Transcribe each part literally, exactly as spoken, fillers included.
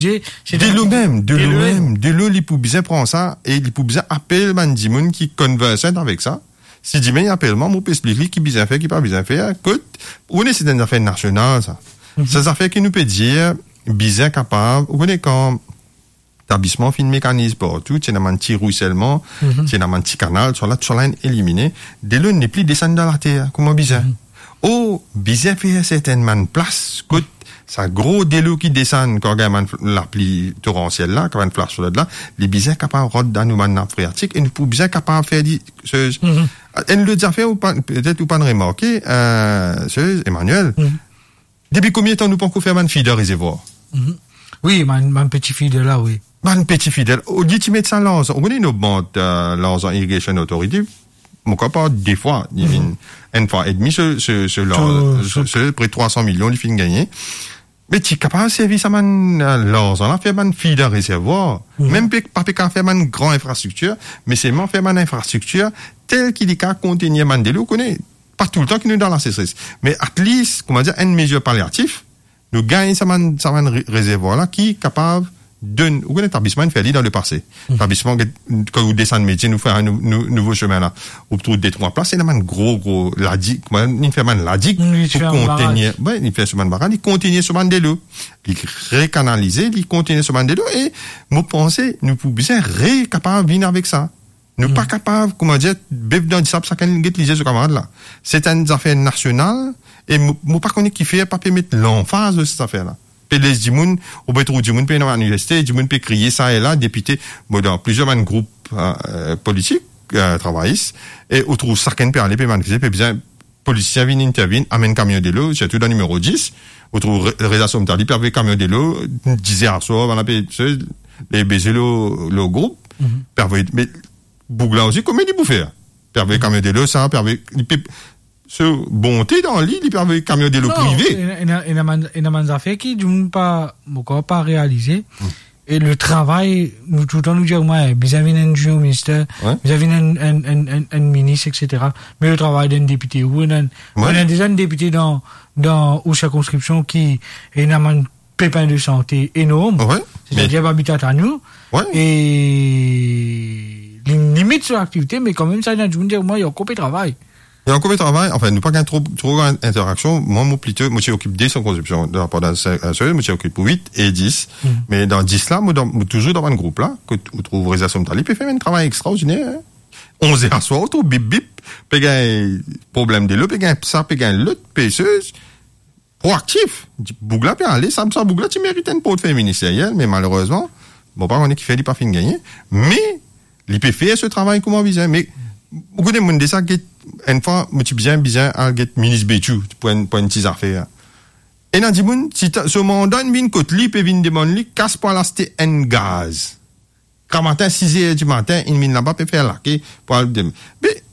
De l'eau même, de l'eau même, de l'eau, il peut bien prendre ça, et il peut bien appeler Mandimoun qui converse avec ça. Si dit, mais il appelle moi, mon peut expliquer qui bien fait, qui pas bien fait. Écoute, on est, c'est une affaire nationale, ça. Mm-hmm. C'est une affaire qui nous peut dire, bien capable, vous connaissez quand, établissement fin mécanisme partout, c'est un petit ruissellement, mm-hmm. c'est un petit canal, sur la, sur la éliminé. De l'eau n'est plus descendre dans la terre, comment bizarre. Mm-hmm. Oh, bizarre fait certainement place, écoute, ça gros délo qui descend quand il y a la pluie torrentielle là, quand il y a une flash sur là, les bizarres capables de rentrer dans nos nappes phréatiques et nous pouvons bien capables de faire des choses. Et nous le fait ou pas, peut-être ou pas de remarquer, euh, chose, Emmanuel. Mm-hmm. Depuis combien de temps nous pensons faire un fille de réservoir? Mm-hmm. Oui, mon petit fille de là, oui. Mon petit fille de là. Au lieu de mettre ça là, on connaît nos bandes, euh, l'Anse Irrigation Authority. Mon copain, des fois, il y a une, une fois et demi, ce, ce, ce, ce, ce, près de trois cents millions, il finit gagner. Mais tu es capable de servir ça, man, l'argent, là, faire man fille d'un réservoir. Mm-hmm. Même pas qu'à faire man grande infrastructure, mais c'est man faire man infrastructure, tel qu'il est qu'à contenir man de l'eau, connaît, pas tout le temps qu'il nous dans la sécheresse. Mais, at least, comment dire, une mesure palliative, nous gagnons ça man, ça man réservoir là, qui est capable de, ou un établissement fait dans le passé. Mm-hmm. Établissement, quand vous descendez métier, nous faire un nou, nou, nouveau chemin là, au tour des trois places, c'est un gros, gros, la digue, il fait man la digue, pour contenir, ouais, il fait ce man barrage, il continue ce man de l'eau. Il récanaliser, il continue ce man de l'eau, et, nous pensons, nous pouvons bien récapable venir avec ça. Nous mm-hmm. pas capables, comment dire, bébé dans le sable, ça qu'elle get lisé ce camarade là. C'est une affaire nationale, et nous pas connaître qui fait, pas permettre l'emphase de cette affaire là. Les dimoun, au peut trouver dimoun, dans l'université, dimoun peut crier ça et là, député, bon, dans plusieurs groupes, euh, politiques, euh, travaillistes, et on trouve certains peut aller, peut manifester, peut bien, policiers viennent intervenir, amènent camion de l'eau, surtout dans le numéro dix, on trouve rédaction de tardi, puis camion de l'eau, disait à soi, on appelle, les baiser le, le groupe, mm-hmm. mais, Bougla aussi, comment il peut faire? Pervers camion de l'eau, ça, pervers, il peut, ce bonté dans l'île, il peut avoir camion de l'eau privé. Il y a des affaires qui ne pas, pas réalisées. Mm. Et le travail, nous, tout le temps, nous disons, ouais, vis-à-vis d'un juge au ministère, ouais. vis-à-vis d'un un, un, un, un ministre, et cetera. Mais le travail d'un député, ou on a, ouais. on a déjà un député dans, dans, ou circonscription qui est un pépin de santé énorme. Ouais. C'est-à-dire, habitat à nous. Ouais. Et, limite sur l'activité, mais quand même, ça, je vous dis, moi, il y a un coupé de travail. Il y a un combien de travail, enfin, nous pas qu'un trop, trop grande interaction. Moi, mon plutôt, moi, je m'occupe des circonscriptions de la part d'un seul, moi, je m'occupe huit et dix. Mm. Mais dans dix là, moi, dans, toujours dans un groupe là, que vous trouverez ça sur le puis fait un travail extraordinaire, hein. onze heures à soir, autour, bip, bip, puis un problème de l'eau, puis un ça, puis un l'autre, pêcheuse, proactif. Bougla, puis aller, ça me semble, Bougla, tu mérites une porte ministérielle, mais malheureusement, bon, pas on est qui fait, il pas fin de gagner, mais, il peut faire ce travail comment vise, mais, beaucoup de monde de ça, une fois, je suis bien, bien, à get ministre Béchou, pour une, pour une petite affaire. Et n'a dit, bon, si ce mandat, une côte li, puis une demande li, casse pas la c'était un gaz. Quand matin, six heures du matin, une mine là-bas, peut faire laquer, pour aller, mais,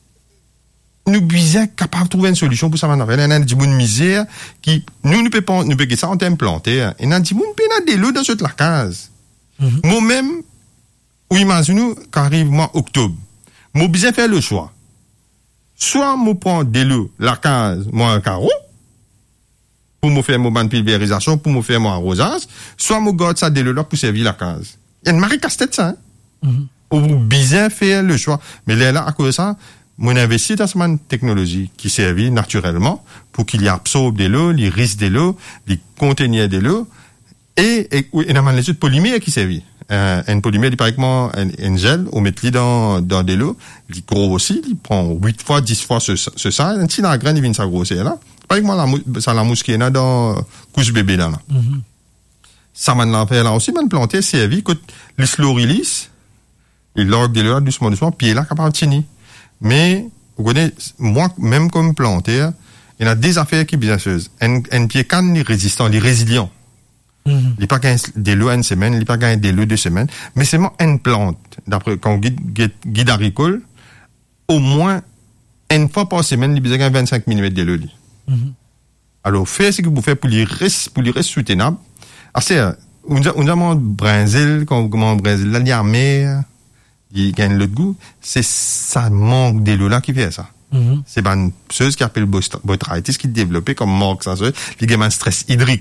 nous, bien, capable de trouver une solution pour ça, on a dit, bon, misère, qui, nous, nous pouvons, nous pouvons ça en implanter, et n'a dit, bon, puis n'a des lots dans cette la case. Mm-hmm. Moi-même, ou imaginez-nous, qu'arrive mois octobre, moi, bien faire le choix. Soit moi prends des lots, la case, moi un carreau, pour me faire mon ban de pulvérisation, pour me faire mon arrosage, soit moi garde ça des lots là pour servir la case. Il y a une marée casse-tête, ça, hein. Mm-hmm. Ou bien faire le choix. Mais là, là, à cause de ça, moi, investi dans cette technologie qui servit naturellement pour qu'il y absorbe des lots, il risque des lots, il contenir des lots, et, et, et, dans les autres polymères qui servit. Euh, un polymère, il paraît que un, un gel, on met le dans, dans des lots, il grossit, il prend huit fois, dix fois ce, ce ça, un petit la graine, il vient s'agrossir là. Pas que moi, la, ça, la mousse qui est là dans, couche bébé là, là. Mm-hmm. Ça m'a l'enfer là aussi, m'a planté, servi, que les slow release, il log des lots, doucement, doucement, puis il est là, capable de tenir. Mais, vous connaissez, moi, même comme planteur, il y a des affaires qui bien choses. Un, un pied canne, il est résistant, il est résilient. Mm-hmm. Il n'est pas gagné des lots une semaine, il n'est pas gagné des lots deux semaines, mais c'est vraiment une plante. D'après, quand on guide, guide, guide agricole, au moins, une fois par semaine, il a besoin de vingt-cinq millimètres de l'eau. Mm-hmm. Alors, faites ce que vous faites pour les rester, pour les rester soutenables. Ah, c'est, on a, on a mon brinzel, quand on commence brinzel, là, il y a mer, il gagne le goût, c'est ça manque de l'eau là qui fait ça. Mm-hmm. C'est ben, ceux qui appellent botrytis qui développent comme manque ça, il y a un stress hydrique.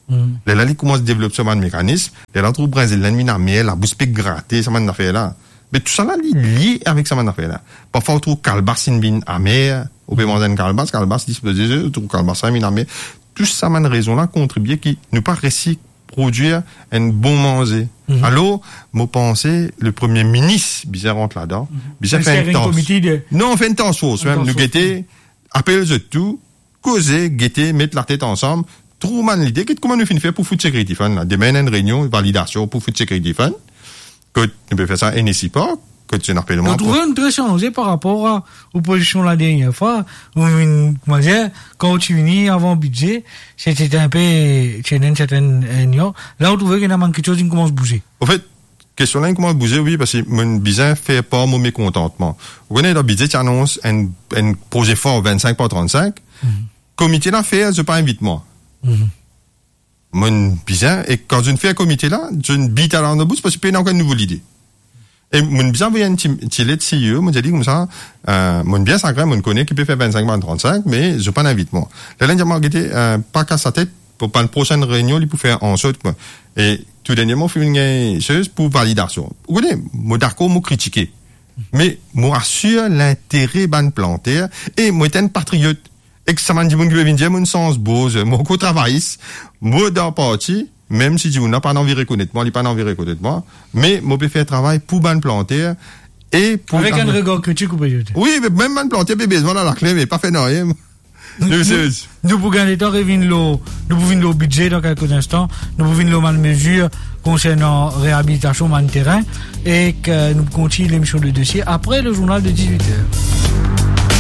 Mm. Là, il commence à développer ce mécanisme. Là, on trouve Brésil, l'ennemi n'a mais la bouche peut gratter, ça m'a fait là. Mais tout ça là, il est lié avec ça m'a fait là. Parfois, on trouve calbas in bin amer, on peut manger un calbas, calbas disposé, on trouve calbas in bin amer. Tout ça m'a raison là, contribuer qui nous pas réussi produire un bon manger. Mm-hmm. Alors, moi pensais, le premier ministre, bizarre rentre là-dedans, mm-hmm. bizarre fait un temps. De... Non, on fait une temps sauce, même, nous guetter, appelle de tout, causer, guetter, mettre la tête ensemble, trouve man l'idée, comment nous finissons faire pour Food Security Fund, là. Demain, une réunion, une validation pour Food Security Fund, que nous pouvons faire ça, et n'ici pas, que tu n'as pas le moins. On trouve une très changée par rapport à, aux positions la dernière fois, où, comment dire, quand tu venais avant le budget, c'était un peu, c'est une certaine, là, on trouvait qu'il y a quelque chose qui commence à bouger. En fait, question là, il commence à bouger, oui, parce que mon bizarre fait pas mon mécontentement. Vous connaissez, le budget qui annonce un, un projet fort vingt-cinq par trente-cinq, mm-hmm. comité là fait, je pas invite moi. Mm-hmm. Mon bizarre, et quand je ne fais un comité là, je ne bite à l'endroit parce que je n'ai encore une nouvelle idée. Et mon bien, il y a une petite lettre C E O, moi, j'ai dit comme ça, euh, mon bien, c'est vrai, mon connaît qui peut faire vingt-cinq par trente-cinq, mais je pas d'invite, moi. Là, là, j'ai euh, pas qu'à sa tête, pour pas une prochaine réunion, il peut faire en sorte, quoi. Et, tout dernièrement, on fait une chose pour validation. Vous connaissez, moi, d'accord, moi, critiquer. Mais, moi, assure l'intérêt, ban plantaire, et moi, j'étais un patriote. Et que ça m'a dit, mon gars, dire, mon sens beau, mon co-travail, moi, dans parti, même si tu n'as pas envie de reconnaître moi, il n'a pas envie de reconnaître moi, mais moi, je peux faire travail pour ban plantaire, et pour... Avec un regard critique ou pas? Oui, mais même ban plantaire, bébé, voilà la clé, mais pas fait rien. Nous, nous pouvons gagner temps, nous pouvons le budget dans quelques instants, nous pouvons le mesure concernant réhabilitation man terrain, et que nous continuons l'émission de dossier après le journal de dix-huit heures.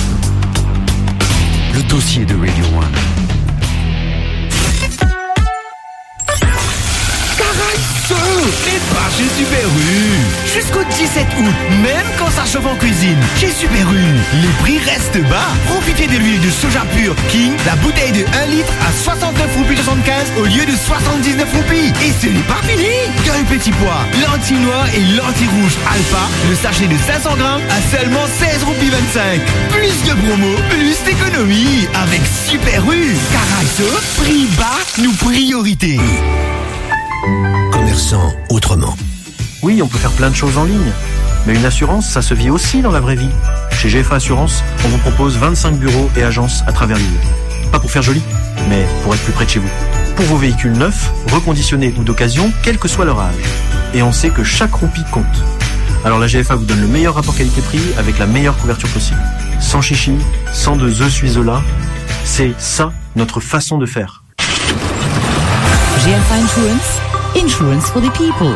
Le dossier de Radio One. Les pas chez Super U. Jusqu'au dix-sept août, même quand ça chauffe en cuisine, chez Super U, les prix restent bas. Profitez de l'huile de soja pure King, la bouteille de un litre à soixante-neuf roupies soixante-quinze au lieu de soixante-dix-neuf roupies. Et ce n'est pas fini. Gueule petit pois, lentilles noires et lentilles rouges Alpha, le sachet de cinq cents grammes à seulement seize roupies vingt-cinq. Plus de promos, plus d'économies avec Super U. Caraïso, prix bas, nous priorité. Commerçant autrement. Oui, on peut faire plein de choses en ligne. Mais une assurance, ça se vit aussi dans la vraie vie. Chez G F A Assurance, on vous propose vingt-cinq bureaux et agences à travers l'île. Pas pour faire joli, mais pour être plus près de chez vous. Pour vos véhicules neufs, reconditionnés ou d'occasion, quel que soit leur âge. Et on sait que chaque roupie compte. Alors la G F A vous donne le meilleur rapport qualité-prix avec la meilleure couverture possible. Sans chichi, sans de je suis là. C'est ça, notre façon de faire. G F A Insurance, insurance for the people.